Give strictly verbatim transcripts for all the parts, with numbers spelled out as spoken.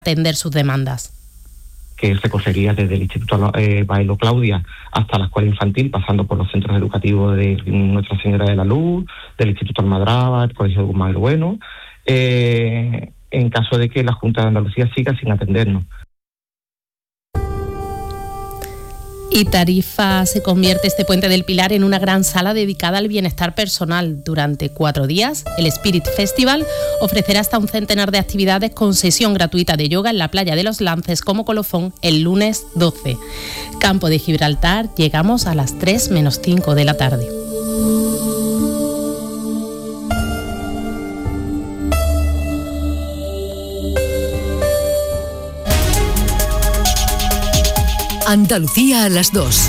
atender sus demandas. Que recogería desde el Instituto eh, Bailo Claudia hasta la escuela infantil, pasando por los centros educativos de Nuestra Señora de la Luz, del Instituto Almadraba, el Colegio de Guzmán el Bueno, eh, en caso de que la Junta de Andalucía siga sin atendernos. Y Tarifa se convierte este Puente del Pilar en una gran sala dedicada al bienestar personal. Durante cuatro días, el Spirit Festival ofrecerá hasta un centenar de actividades con sesión gratuita de yoga en la playa de los Lances como colofón el lunes doce. Campo de Gibraltar, llegamos a las tres menos cinco de la tarde. Andalucía a las dos.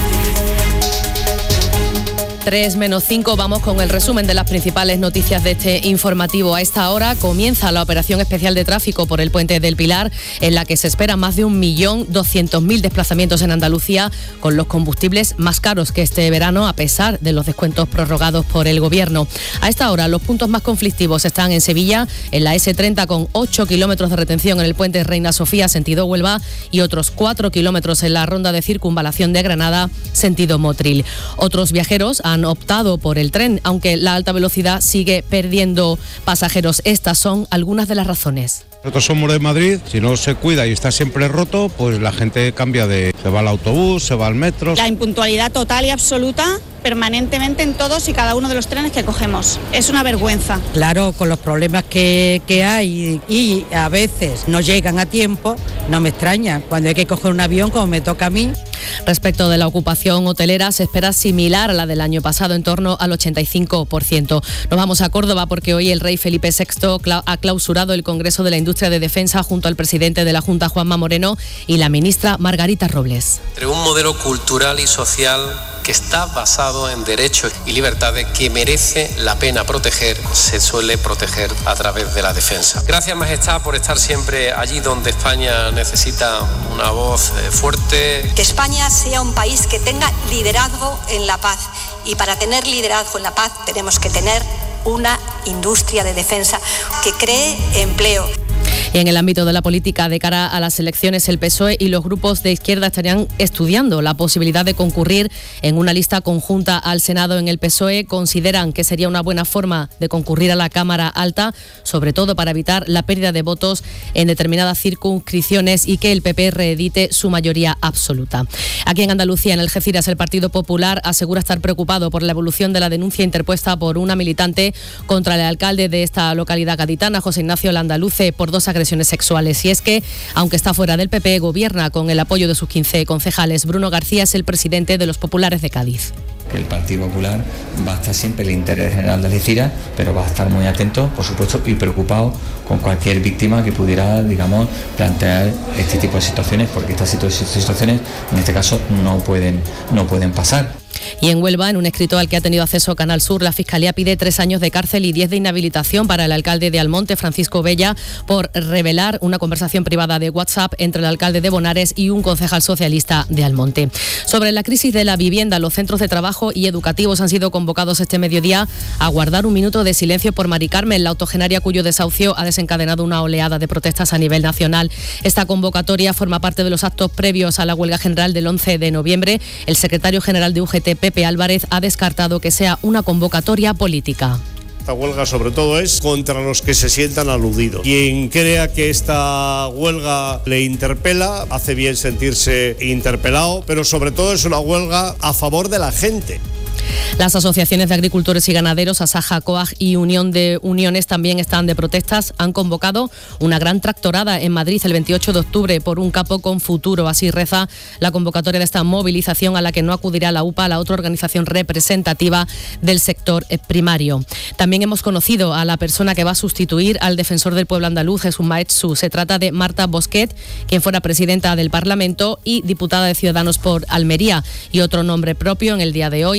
tres menos cinco, vamos con el resumen de las principales noticias de este informativo. A esta hora comienza la operación especial de tráfico por el Puente del Pilar, en la que se esperan más de un millón doscientos mil desplazamientos en Andalucía, con los combustibles más caros que este verano, a pesar de los descuentos prorrogados por el Gobierno. A esta hora los puntos más conflictivos están en Sevilla, en la ese treinta, con ocho kilómetros de retención en el puente Reina Sofía, sentido Huelva, y otros cuatro kilómetros en la ronda de circunvalación de Granada, sentido Motril. Otros viajeros han han optado por el tren, aunque la alta velocidad sigue perdiendo pasajeros. Estas son algunas de las razones. Nosotros somos de Madrid, si no se cuida y está siempre roto, pues la gente cambia de... se va al autobús, se va al metro. La impuntualidad total y absoluta permanentemente en todos y cada uno de los trenes que cogemos. Es una vergüenza. Claro, con los problemas que, que hay y a veces no llegan a tiempo, no me extraña. Cuando hay que coger un avión, como me toca a mí. Respecto de la ocupación hotelera, se espera similar a la del año pasado, en torno al ochenta y cinco por ciento. Nos vamos a Córdoba porque hoy el rey Felipe sexto ha clausurado el Congreso de la Industria de Defensa junto al presidente de la Junta, Juanma Moreno, y la ministra Margarita Robles. Entre un modelo cultural y social que está basado en derechos y libertades que merece la pena proteger, se suele proteger a través de la defensa. Gracias, Majestad, por estar siempre allí donde España necesita una voz fuerte. Que España sea un país que tenga liderazgo en la paz, y para tener liderazgo en la paz tenemos que tener una industria de defensa que cree empleo. Y en el ámbito de la política, de cara a las elecciones, el P S O E y los grupos de izquierda estarían estudiando la posibilidad de concurrir en una lista conjunta al Senado. En el P S O E consideran que sería una buena forma de concurrir a la Cámara Alta, sobre todo para evitar la pérdida de votos en determinadas circunscripciones y que el P P reedite su mayoría absoluta. Aquí en Andalucía, en Algeciras, el Partido Popular asegura estar preocupado por la evolución de la denuncia interpuesta por una militante contra el alcalde de esta localidad gaditana, José Ignacio Landaluce, por dos agresiones sexuales. Y es que, aunque está fuera del P P, gobierna con el apoyo de sus quince concejales. Bruno García es el presidente de los populares de Cádiz. El Partido Popular va a estar siempre en el interés general de Algeciras, pero va a estar muy atento, por supuesto, y preocupado con cualquier víctima que pudiera, digamos, plantear este tipo de situaciones, porque estas situaciones, en este caso, no pueden, no pueden pasar. Y en Huelva, en un escrito al que ha tenido acceso Canal Sur, la Fiscalía pide tres años de cárcel y diez de inhabilitación para el alcalde de Almonte, Francisco Bella, por revelar una conversación privada de WhatsApp entre el alcalde de Bonares y un concejal socialista de Almonte. Sobre la crisis de la vivienda, los centros de trabajo y educativos han sido convocados este mediodía a guardar un minuto de silencio por Mari Carmen, la octogenaria cuyo desahucio ha desencadenado una oleada de protestas a nivel nacional. Esta convocatoria forma parte de los actos previos a la huelga general del once de noviembre. El secretario general de U G T, Pepe Álvarez, ha descartado que sea una convocatoria política. Esta huelga sobre todo es contra los que se sientan aludidos. Quien crea que esta huelga le interpela, hace bien sentirse interpelado, pero sobre todo es una huelga a favor de la gente. Las asociaciones de agricultores y ganaderos, Asaja, COAG y Unión de Uniones también están de protestas. Han convocado una gran tractorada en Madrid el veintiocho de octubre por un capo con futuro. Así reza la convocatoria de esta movilización, a la que no acudirá la U P A, la otra organización representativa del sector primario. También hemos conocido a la persona que va a sustituir al defensor del pueblo andaluz, Jesús Maeztu. Se trata de Marta Bosquet, quien fuera presidenta del Parlamento y diputada de Ciudadanos por Almería. Y otro nombre propio en el día de hoy es el del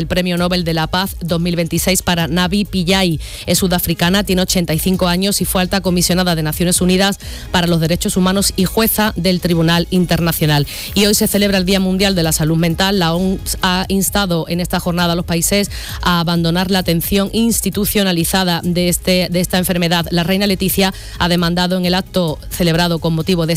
Premio Nobel de la Paz dos mil veintiséis para Navi Pillay. Es sudafricana, tiene ochenta y cinco años y fue alta comisionada de Naciones Unidas para los Derechos Humanos y jueza del Tribunal Internacional. Y hoy se celebra el Día Mundial de la Salud Mental. La O M S ha instado en esta jornada a los países a abandonar la atención institucionalizada de, este, de esta enfermedad. La reina Leticia ha demandado en el acto celebrado con motivo de